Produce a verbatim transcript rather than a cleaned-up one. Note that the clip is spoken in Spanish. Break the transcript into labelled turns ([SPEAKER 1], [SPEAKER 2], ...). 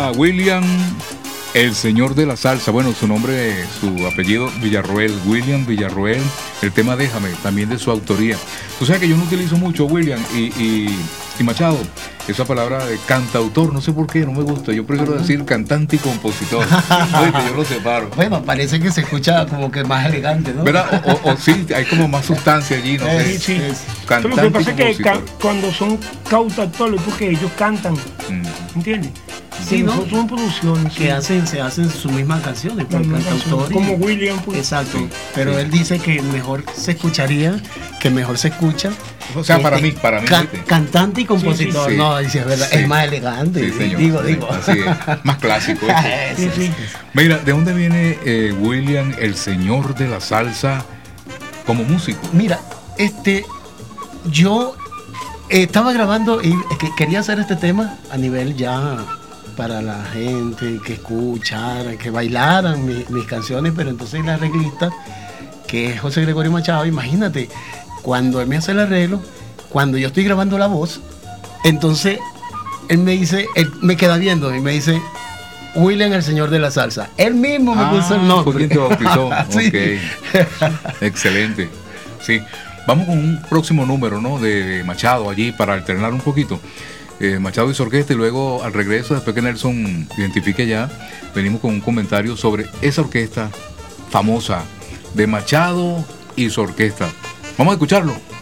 [SPEAKER 1] a William, el señor de la salsa. Bueno, su nombre, su apellido, Villarroel, William Villarroel. El tema Déjame, también de su autoría. Tú sabes que yo no utilizo mucho William y, y, y Machado, esa palabra de cantautor, no sé por qué, no me gusta. Yo prefiero decir cantante y compositor. Oye, que yo lo separo.
[SPEAKER 2] Bueno, parece que se escucha como que más elegante, ¿no?
[SPEAKER 1] ¿Verdad? O, o, o sí, hay como más sustancia allí, no sé.
[SPEAKER 3] Sí, sí.
[SPEAKER 1] Cantante
[SPEAKER 3] Pero lo que pasa
[SPEAKER 1] y
[SPEAKER 3] es que
[SPEAKER 1] compositor.
[SPEAKER 3] ca- cuando son cantautores, porque ellos cantan,
[SPEAKER 1] Mm.
[SPEAKER 3] ¿entiendes?
[SPEAKER 2] Sí,
[SPEAKER 3] Que
[SPEAKER 2] ¿no?
[SPEAKER 3] nosotros son producciones.
[SPEAKER 2] que
[SPEAKER 3] sí.
[SPEAKER 2] hacen, se hacen sus mismas canciones,
[SPEAKER 3] Las
[SPEAKER 2] pues,
[SPEAKER 3] mismas
[SPEAKER 2] cantautores.
[SPEAKER 3] canciones, como William, pues.
[SPEAKER 2] Exacto.
[SPEAKER 1] Sí,
[SPEAKER 2] Pero
[SPEAKER 1] sí.
[SPEAKER 2] él dice que mejor se escucharía, que mejor se escucha.
[SPEAKER 1] O sea, para
[SPEAKER 2] este,
[SPEAKER 1] mí, para mí.
[SPEAKER 2] ca-
[SPEAKER 1] ¿viste?
[SPEAKER 2] cantante y compositor.
[SPEAKER 1] Sí, sí.
[SPEAKER 2] No, dice, es verdad,
[SPEAKER 1] Sí.
[SPEAKER 2] es más elegante.
[SPEAKER 1] Sí, señor.
[SPEAKER 2] Digo,
[SPEAKER 1] Sí,
[SPEAKER 2] digo.
[SPEAKER 1] así es. Más clásico. ¿viste?
[SPEAKER 3] Sí, sí.
[SPEAKER 1] Mira, ¿de dónde viene eh, William, el señor de la salsa, como músico?
[SPEAKER 2] Mira, este, yo eh, estaba grabando y es que quería hacer este tema a nivel ya para la gente que escuchara, que bailaran mi- mis canciones, pero entonces el arreglista, que es José Gregorio Machado, imagínate, cuando él me hace el arreglo, cuando yo estoy grabando la voz, entonces él me dice, él me queda viendo y me dice, William, el señor de la salsa. Él mismo me puso el
[SPEAKER 1] Fue
[SPEAKER 2] nombre.
[SPEAKER 1] quien te bautizó.
[SPEAKER 2] Sí.
[SPEAKER 1] Ok. Excelente. Sí. Vamos con un próximo número, ¿no? De Machado allí para alternar un poquito. Eh, Machado y su orquesta, y luego al regreso, después que Nelson identifique ya, venimos con un comentario sobre esa orquesta famosa de Machado y su orquesta. Vamos a escucharlo.